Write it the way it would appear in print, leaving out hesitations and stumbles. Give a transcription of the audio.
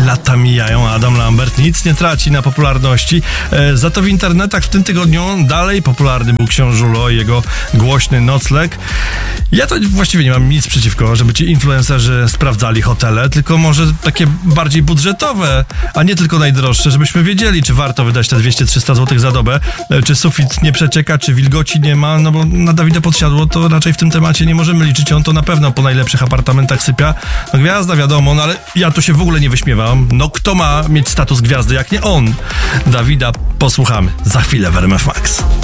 lata mijają, a Adam Lambert nic nie traci na popularności. Za to w internetach w tym tygodniu dalej popularny był Książulo i jego głośny nocleg. Ja to właściwie nie mam nic przeciwko, żeby ci influencerzy sprawdzali hotele, tylko może takie bardziej budżetowe, a nie tylko najdroższe, żebyśmy wiedzieli, czy warto wydać te 200-300 zł za dobę, czy sufit nie przecieka, czy wilgoci nie ma, no bo na Dawida Podsiadło to raczej w tym temacie nie możemy liczyć, on to na pewno po najlepszych apartamentach sypia. No gwiazda wiadomo, no ale ja tu się w ogóle nie wyśmiewam. No kto ma mieć status gwiazdy, jak nie on? Dawida posłuchamy za chwilę w RMF Max.